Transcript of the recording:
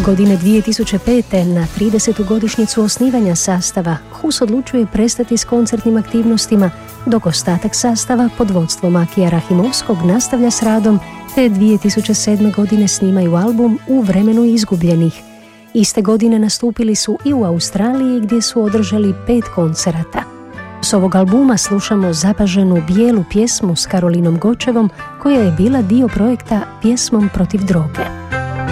Godine 2005. na 30. godišnjicu osnivanja sastava Hus odlučuje prestati s koncertnim aktivnostima, dok ostatak sastava pod vodstvom Akija Rahimovskog nastavlja s radom, te 2007. godine snimaju album U vremenu izgubljenih. Iste godine nastupili su i u Australiji gdje su održali 5 koncerata. S ovog albuma slušamo zapaženu bijelu pjesmu s Karolinom Gočevom koja je bila dio projekta Pjesmom protiv droge.